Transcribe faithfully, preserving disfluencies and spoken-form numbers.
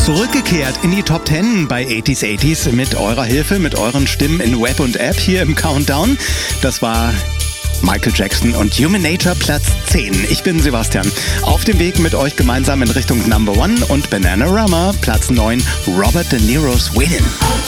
Zurückgekehrt in die Top Ten bei achtziger achtziger mit eurer Hilfe, mit euren Stimmen in Web und App hier im Countdown. Das war Michael Jackson und Human Nature, Platz zehn. Ich bin Sebastian. Auf dem Weg mit euch gemeinsam in Richtung Number One und Bananarama, Platz neun, Robert De Niro's Winning.